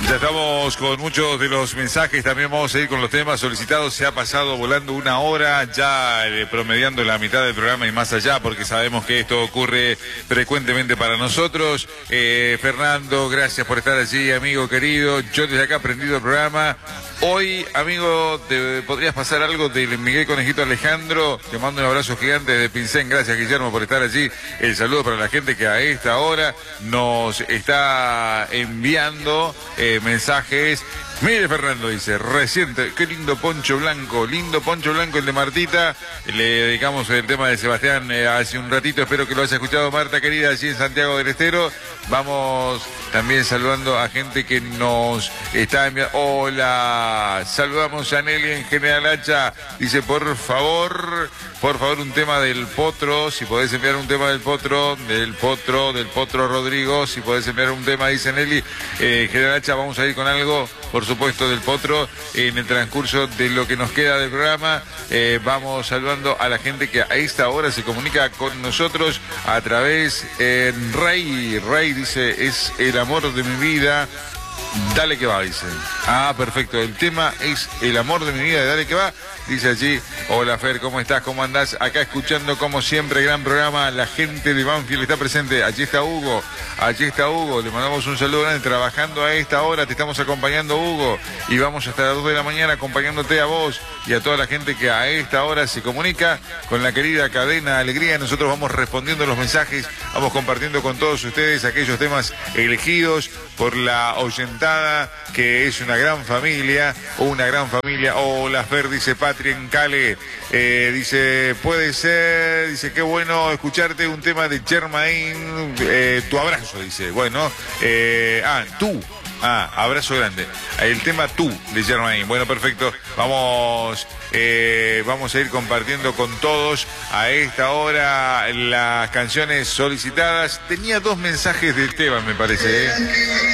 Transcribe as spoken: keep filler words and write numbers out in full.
Ya estamos con muchos de los mensajes, también vamos a ir con los temas solicitados. Se ha pasado volando una hora, ya eh, promediando la mitad del programa y más allá, porque sabemos que esto ocurre frecuentemente para nosotros. Eh, Fernando, gracias por estar allí, amigo querido. Yo desde acá he aprendido el programa. Hoy, amigo, ¿te podrías pasar algo del Miguel Conejito Alejandro? Te mando un abrazo gigante desde Pincén. Gracias, Guillermo, por estar allí. El saludo para la gente que a esta hora nos está enviando eh, mensajes. Mire, Fernando, dice, reciente, qué lindo poncho blanco, lindo poncho blanco el de Martita. Le dedicamos el tema de Sebastián eh, hace un ratito, espero que lo haya escuchado, Marta querida, allí en Santiago del Estero. Vamos también saludando a gente que nos está enviando. Hola, saludamos a Nelly en General Hacha. Dice, por favor, por favor, un tema del Potro, si podés enviar un tema del Potro, del Potro, del Potro Rodrigo, si podés enviar un tema, dice Nelly. Eh, General Hacha, vamos a ir con algo, por supuesto, del Potro en el transcurso de lo que nos queda del programa. Eh, vamos saludando a la gente que a esta hora se comunica con nosotros a través de eh, Rey. Rey dice, es el amor de mi vida. Dale que va, dice. Ah, perfecto. El tema es el amor de mi vida, de Dale que va. Dice allí, hola Fer, ¿cómo estás? ¿Cómo andás? Acá escuchando como siempre, gran programa. La gente de Banfield está presente. Allí está Hugo, allí está Hugo. Le mandamos un saludo grande, trabajando a esta hora. Te estamos acompañando, Hugo. Y vamos hasta las dos de la mañana acompañándote a vos y a toda la gente que a esta hora se comunica con la querida cadena Alegría. Nosotros vamos respondiendo los mensajes, vamos compartiendo con todos ustedes aquellos temas elegidos por la oyentada, que es una gran familia, una gran familia. Hola Fer, dice Patri en Cale, eh, dice, puede ser, dice, qué bueno escucharte un tema de Germain, eh, tu abrazo, dice, bueno, eh, ah, tú, ah, abrazo grande, el tema tú de Germain, bueno, perfecto, vamos, eh, vamos a ir compartiendo con todos a esta hora las canciones solicitadas. Tenía dos mensajes de Esteban, me parece, ¿eh?